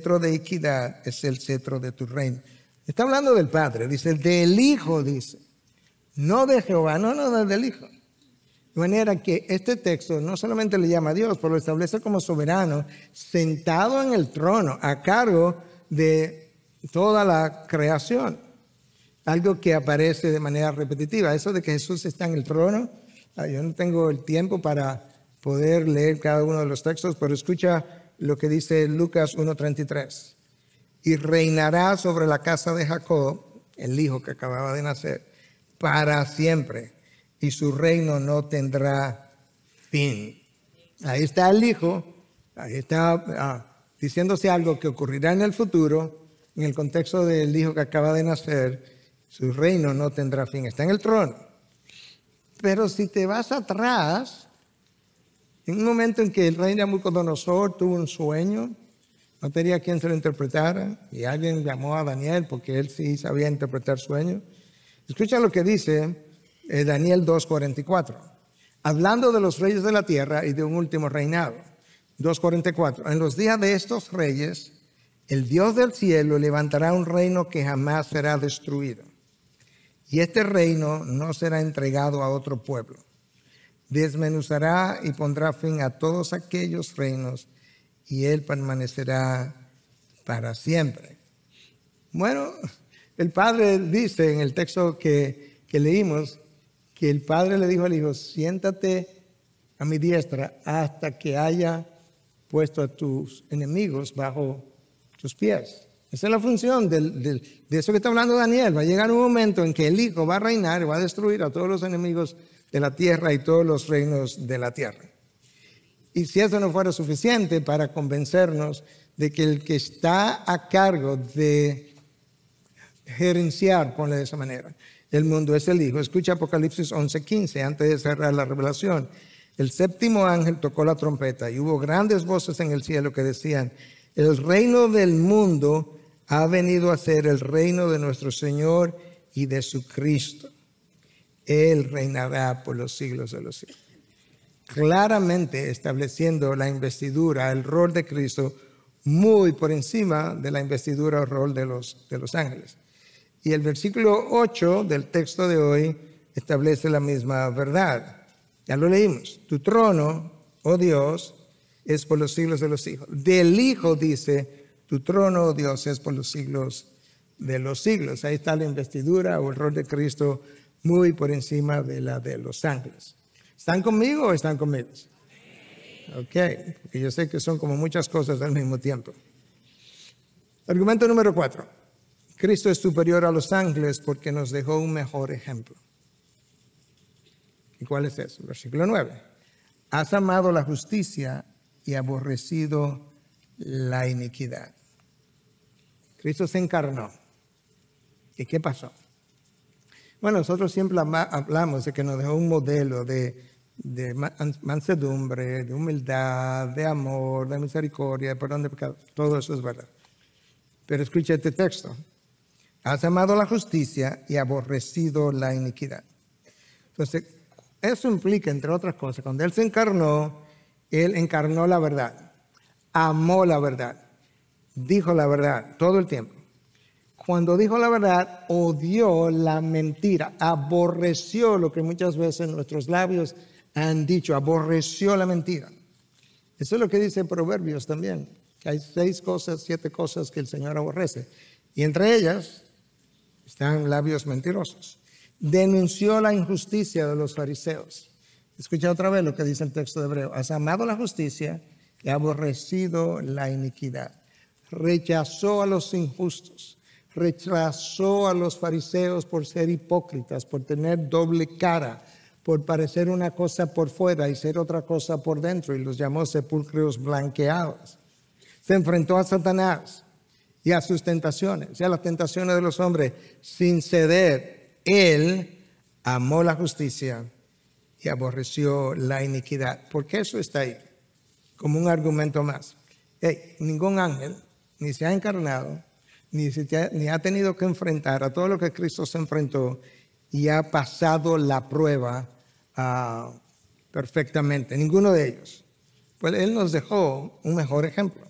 cetro de equidad es el cetro de tu reino. Está hablando del Padre, dice, del Hijo, dice. No de Jehová, no, del Hijo. De manera que este texto no solamente le llama a Dios, pero lo establece como soberano, sentado en el trono, a cargo de toda la creación. Algo que aparece de manera repetitiva. Eso de que Jesús está en el trono, yo no tengo el tiempo para poder leer cada uno de los textos, pero escucha lo que dice Lucas 1:33. Y reinará sobre la casa de Jacob, el hijo que acababa de nacer, para siempre. Y su reino no tendrá fin. Ahí está el Hijo, ahí está diciéndose algo que ocurrirá en el futuro, en el contexto del Hijo que acaba de nacer. Su reino no tendrá fin, está en el trono. Pero si te vas atrás, en un momento en que el rey Nabucodonosor tuvo un sueño, no tenía quien se lo interpretara, y alguien llamó a Daniel porque él sí sabía interpretar sueños. Escucha lo que dice Daniel 2:44, hablando de los reyes de la tierra y de un último reinado. 2:44, en los días de estos reyes, el Dios del cielo levantará un reino que jamás será destruido. Y este reino no será entregado a otro pueblo. Desmenuzará y pondrá fin a todos aquellos reinos, y él permanecerá para siempre. Bueno, el Padre dice en el texto que leímos, que el Padre le dijo al Hijo, siéntate a mi diestra hasta que haya puesto a tus enemigos bajo tus pies. Esa es la función de eso que está hablando Daniel. Va a llegar un momento en que el Hijo va a reinar y va a destruir a todos los enemigos de la tierra y todos los reinos de la tierra. Y si eso no fuera suficiente para convencernos de que el que está a cargo de gerenciar, ponle de esa manera, el mundo es el Hijo. Escucha Apocalipsis 11:15, antes de cerrar la revelación. El séptimo ángel tocó la trompeta y hubo grandes voces en el cielo que decían, el reino del mundo ha venido a ser el reino de nuestro Señor y de su Cristo. Él reinará por los siglos de los siglos. Claramente estableciendo la investidura, el rol de Cristo, muy por encima de la investidura o rol de los ángeles. Y el versículo 8 del texto de hoy establece la misma verdad. Ya lo leímos. Tu trono, oh Dios, es por los siglos de los siglos. Del Hijo dice, tu trono, oh Dios, es por los siglos de los siglos. Ahí está la investidura o el rol de Cristo muy por encima de la de los ángeles. ¿Están conmigo o están conmigo? Ok, porque yo sé que son como muchas cosas al mismo tiempo. Argumento número 4. Cristo es superior a los ángeles porque nos dejó un mejor ejemplo. ¿Y cuál es eso? Versículo 9. Has amado la justicia y aborrecido la iniquidad. Cristo se encarnó. ¿Y qué pasó? Bueno, nosotros siempre hablamos de que nos dejó un modelo de mansedumbre, de humildad, de amor, de misericordia, de perdón de pecados. Todo eso es verdad. Pero escucha este texto. Has amado la justicia y aborrecido la iniquidad. Entonces, eso implica, entre otras cosas, cuando Él se encarnó, Él encarnó la verdad, amó la verdad, dijo la verdad todo el tiempo. Cuando dijo la verdad, odió la mentira, aborreció lo que muchas veces nuestros labios han dicho, aborreció la mentira. Eso es lo que dice Proverbios también, que hay 6 cosas, 7 cosas que el Señor aborrece. Y entre ellas están labios mentirosos. Denunció la injusticia de los fariseos. Escucha otra vez lo que dice el texto de Hebreo. Has amado la justicia y aborrecido la iniquidad. Rechazó a los injustos. Rechazó a los fariseos por ser hipócritas, por tener doble cara, por parecer una cosa por fuera y ser otra cosa por dentro, y los llamó sepulcros blanqueados. Se enfrentó a Satanás y a sus tentaciones, y a las tentaciones de los hombres, sin ceder. Él amó la justicia y aborreció la iniquidad. Porque eso está ahí, como un argumento más. Ningún ángel ni se ha encarnado, ni ha tenido que enfrentar a todo lo que Cristo se enfrentó y ha pasado la prueba perfectamente. Ninguno de ellos. Pues Él nos dejó un mejor ejemplo.